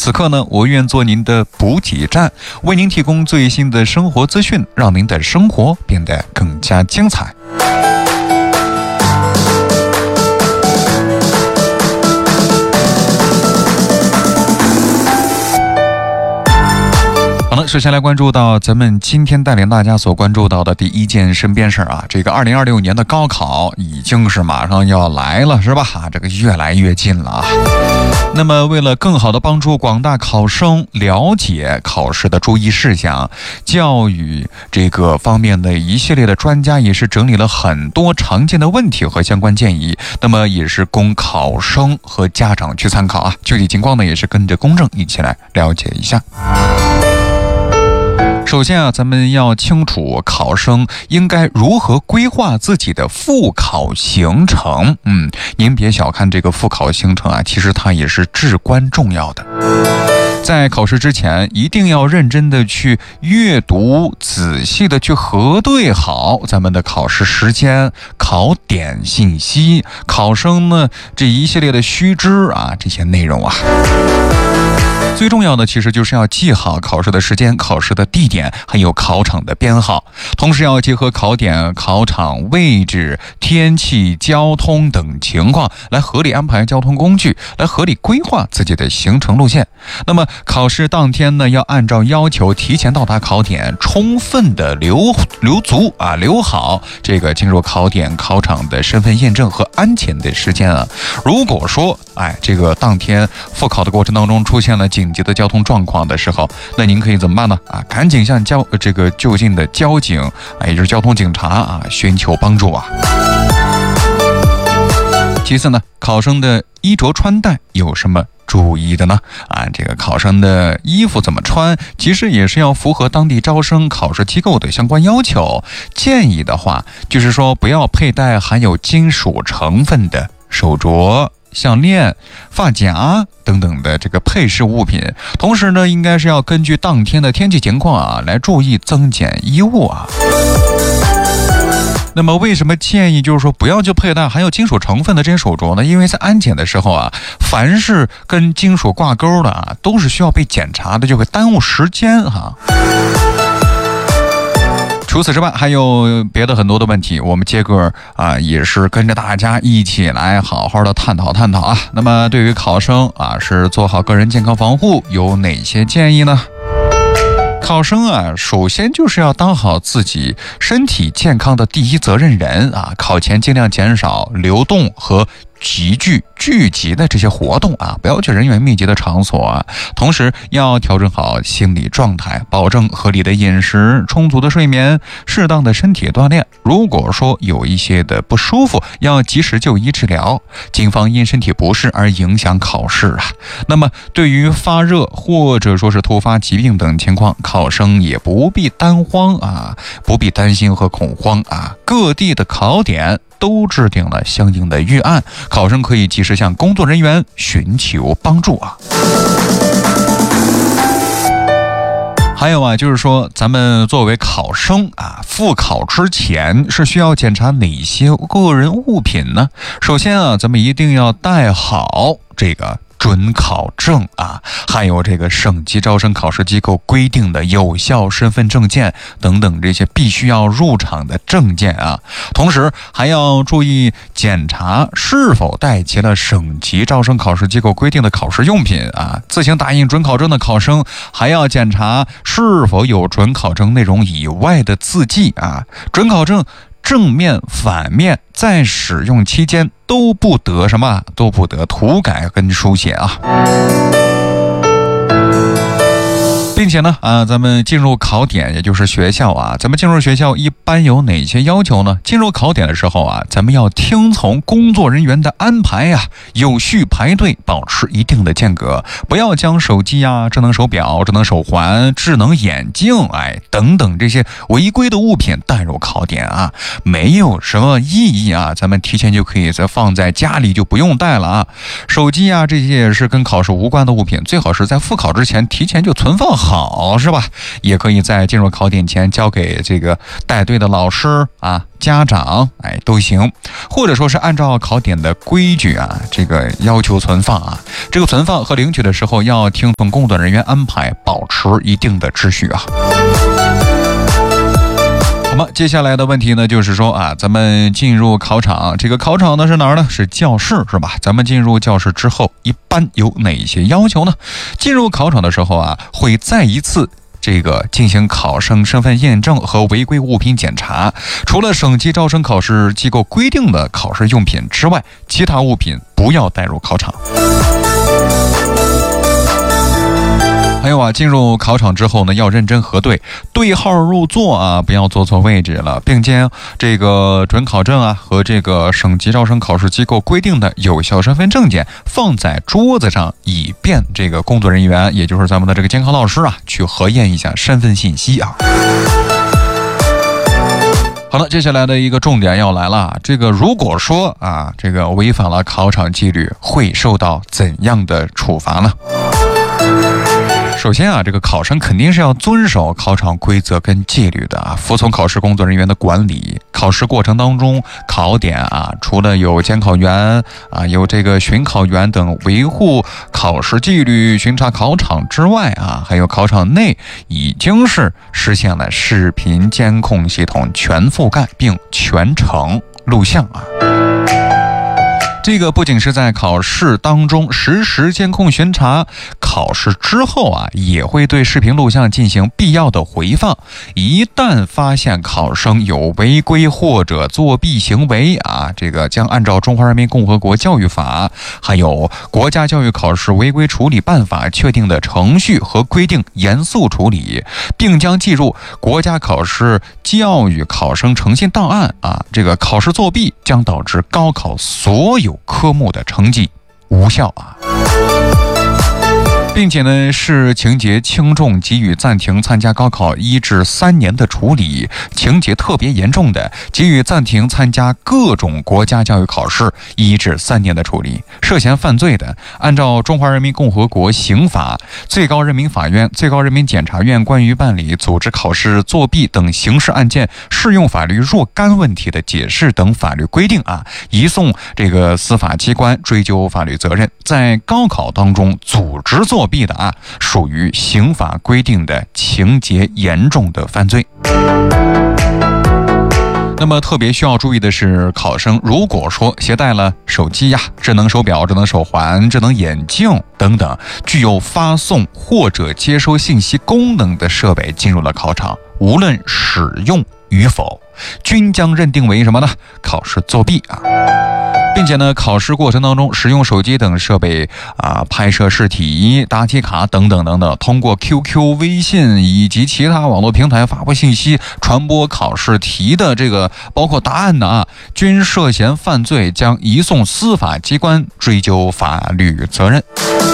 此刻呢，我愿做您的补给站，为您提供最新的生活资讯，让您的生活变得更加精彩。好了，首先来关注到咱们今天带领大家所关注到的第一件身边事啊，这个2026年的高考已经是马上要来了，是吧？这个越来越近了啊。那么为了更好的帮助广大考生了解考试的注意事项，教育这个方面的一系列的专家也是整理了很多常见的问题和相关建议，那么也是供考生和家长去参考啊。具体情况呢，也是跟着公正一起来了解一下。首先啊，咱们要清楚考生应该如何规划自己的复考行程。您别小看这个复考行程啊，其实它也是至关重要的。在考试之前，一定要认真的去阅读，仔细的去核对好咱们的考试时间、考点信息、考生呢这一系列的须知啊，这些内容啊。最重要的其实就是要记好考试的时间、考试的地点，还有考场的编号，同时要结合考点、考场位置、天气、交通等情况来合理安排交通工具，来合理规划自己的行程路线。那么考试当天呢，要按照要求提前到达考点，充分的留好这个进入考点、考场的身份验证和安检的时间啊。如果说这个当天复考的过程当中出现了紧急的交通状况的时候，那您可以怎么办呢？赶紧向就近的交警也就是交通警察寻求帮助啊。其次呢，考生的衣着穿戴有什么注意的呢？这个考生的衣服怎么穿，其实也是要符合当地招生考试机构的相关要求。建议的话，就是说不要佩戴含有金属成分的手镯、项链、发夹等等的这个配饰物品。同时呢，应该是要根据当天的天气情况来注意增减衣物啊。那么为什么建议就是说不要就佩戴含有金属成分的这些手镯呢？因为在安检的时候凡是跟金属挂钩的都是需要被检查的，就会耽误时间除此之外，还有别的很多的问题，我们接个也是跟着大家一起来好好的探讨啊。那么对于考生是做好个人健康防护有哪些建议呢？考生首先就是要当好自己身体健康的第一责任人考前尽量减少流动和聚集的这些活动不要去人员密集的场所同时要调整好心理状态，保证合理的饮食、充足的睡眠、适当的身体锻炼。如果说有一些的不舒服，要及时就医治疗，谨防因身体不适而影响考试那么对于发热或者说是突发疾病等情况，考生也不必担慌不必担心和恐慌各地的考点都制定了相应的预案，考生可以及时向工作人员寻求帮助还有就是说咱们作为考生复考之前是需要检查哪些个人物品呢？首先咱们一定要带好这个准考证还有这个省级招生考试机构规定的有效身份证件等等这些必须要入场的证件同时还要注意检查是否带齐了省级招生考试机构规定的考试用品自行打印准考证的考生还要检查是否有准考证内容以外的字迹准考证正面、反面在使用期间都不得涂改跟书写并且呢咱们进入考点也就是学校咱们进入学校一般有哪些要求呢？进入考点的时候咱们要听从工作人员的安排有序排队，保持一定的间隔，不要将手机智能手表、智能手环、智能眼镜等等这些违规的物品带入考点没有什么意义咱们提前就可以放在家里，就不用带了手机这些也是跟考试无关的物品，最好是在复考之前提前就存放好好，是吧？也可以在进入考点前交给这个带队的老师啊、家长，都行，或者说是按照考点的规矩啊，这个要求存放啊，这个存放和领取的时候要听从工作人员安排，保持一定的秩序啊。那么接下来的问题呢，就是说啊，咱们进入考场，这个考场呢是哪儿呢？是教室，是吧？咱们进入教室之后，一般有哪些要求呢？进入考场的时候啊，会再一次这个进行考生身份验证和违规物品检查，除了省级招生考试机构规定的考试用品之外，其他物品不要带入考场。还有啊，进入考场之后呢，要认真核对，对号入座啊，不要坐错位置了，并将这个准考证啊和这个省级招生考试机构规定的有效身份证件放在桌子上，以便这个工作人员，也就是咱们的这个监考老师啊，去核验一下身份信息啊。好了，接下来的一个重点要来了，这个如果说啊，这个违反了考场纪律，会受到怎样的处罚呢？首先啊，这个考生肯定是要遵守考场规则跟纪律的啊，服从考试工作人员的管理。考试过程当中，考点啊，除了有监考员啊，有这个巡考员等维护考试纪律、巡查考场之外啊，还有考场内已经是实现了视频监控系统全覆盖并全程录像啊。这个不仅是在考试当中实时监控巡查，考试之后啊，也会对视频录像进行必要的回放。一旦发现考生有违规或者作弊行为啊，这个将按照《中华人民共和国教育法》还有国家教育考试违规处理办法确定的程序和规定严肃处理，并将记入国家考试教育考生诚信档案啊。这个考试作弊将导致高考所有科目的成绩无效啊，并且呢是情节轻重给予暂停参加高考1至3年的处理，情节特别严重的给予暂停参加各种国家教育考试1至3年的处理。涉嫌犯罪的，按照《中华人民共和国刑法》、最高人民法院、最高人民检察院关于办理组织考试作弊等刑事案件适用法律若干问题的解释等法律规定啊，移送这个司法机关追究法律责任。在高考当中组织作弊的啊，属于刑法规定的情节严重的犯罪。那么特别需要注意的是，考生如果说携带了手机呀、智能手表、智能手环、智能眼镜等等具有发送或者接收信息功能的设备进入了考场，无论使用与否，均将认定为什么呢？考试作弊啊！并且呢，考试过程当中使用手机等设备拍摄试题、答题卡等等等等，通过 QQ、微信以及其他网络平台发布信息、传播考试题的这个包括答案的啊，均涉嫌犯罪，将移送司法机关追究法律责任。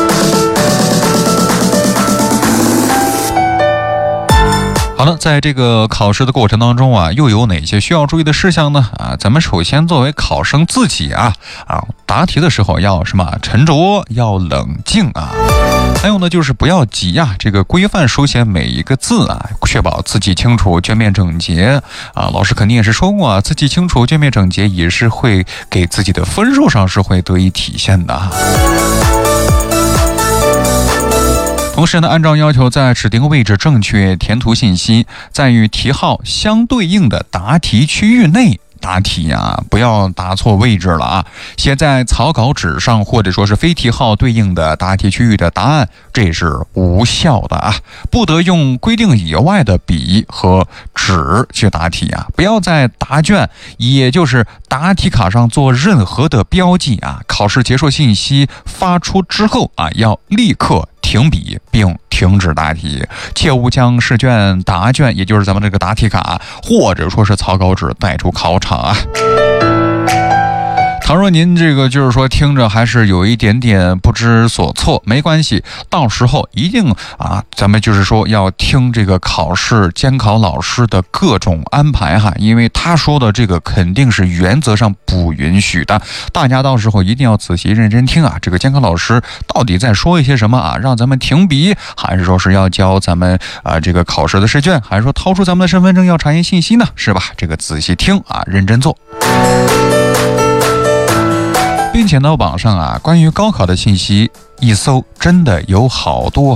好了，在这个考试的过程当中啊，又有哪些需要注意的事项呢？咱们首先作为考生自己答题的时候要什么？沉着，要冷静啊。还有呢，就是不要急啊，这个规范书写每一个字啊，确保字迹清楚、卷面整洁啊。老师肯定也是说过啊，字迹清楚、卷面整洁也是会给自己的分数上是会得以体现的。同时呢，按照要求在指定位置正确填涂信息，在与题号相对应的答题区域内答题啊，不要答错位置了啊！写在草稿纸上或者说是非题号对应的答题区域的答案，这是无效的啊！不得用规定以外的笔和纸去答题啊！不要在答卷，也就是答题卡上做任何的标记啊！考试结束信息发出之后啊，要立刻停笔并停止答题，切勿将试卷、答卷，也就是咱们这个答题卡或者说是草稿纸带出考场啊。 倘若您这个就是说听着还是有一点点不知所措，没关系，到时候一定咱们就是说要听这个考试监考老师的各种安排哈，因为他说的这个肯定是原则上不允许的，大家到时候一定要仔细认真听这个监考老师到底在说一些什么让咱们停笔，还是说是要教咱们这个考试的试卷，还是说掏出咱们的身份证要查验信息呢？是吧？这个仔细听认真做。并且呢，网上关于高考的信息一搜，真的有好多